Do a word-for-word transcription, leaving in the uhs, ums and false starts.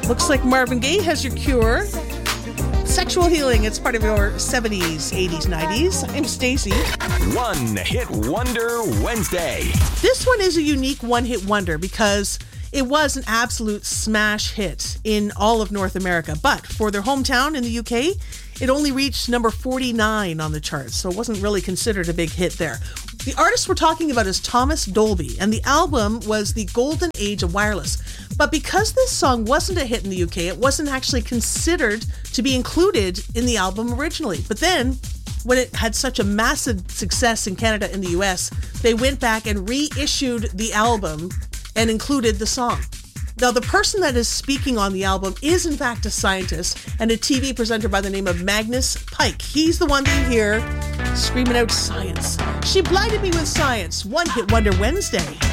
Looks like Marvin Gaye has your cure. Sexual Healing, it's part of your seventies, eighties, nineties. I'm Stacey. One Hit Wonder Wednesday. This one is a unique one-hit wonder because it was an absolute smash hit in all of North America. But for their hometown in the U K, it only reached number forty-nine on the charts, so it wasn't really considered a big hit there. The artist we're talking about is Thomas Dolby, and the album was The Golden Age of Wireless. But because this song wasn't a hit in the U K, it wasn't actually considered to be included in the album originally. But then, when it had such a massive success in Canada and the U S, they went back and reissued the album and included the song. Now, the person that is speaking on the album is, in fact, a scientist and a T V presenter by the name of Magnus Pyke. He's the one that you hear screaming out science. She blinded me with science. One Hit Wonder Wednesday.